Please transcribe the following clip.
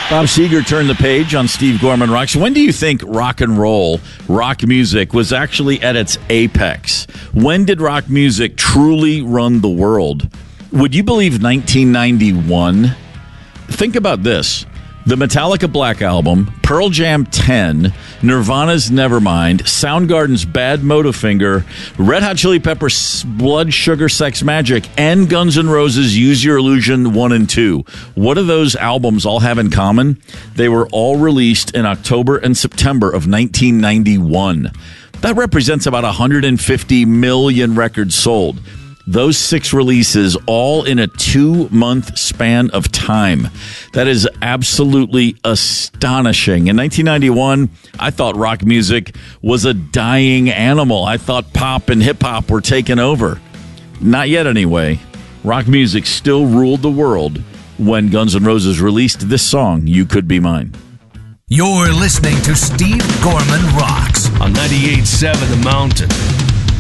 Bob Seger turned the page on Steve Gorman Rocks. When do you think rock and roll, rock music, was actually at its apex? When did rock music truly run the world? Would you believe 1991? Think about this. The Metallica Black Album, Pearl Jam 10, Nirvana's Nevermind, Soundgarden's Bad Motorfinger, Red Hot Chili Peppers' Blood Sugar Sex Magic, and Guns N' Roses' Use Your Illusion 1 and 2. What do those albums all have in common? They were all released in October and September of 1991. That represents about 150 million records sold. Those 6 releases all in a 2-month span of time. That is absolutely astonishing. In 1991, I thought rock music was a dying animal. I thought pop and hip-hop were taking over. Not yet, anyway. Rock music still ruled the world when Guns N' Roses released this song, You Could Be Mine. You're listening to Steve Gorman Rocks on 98.7 The Mountain.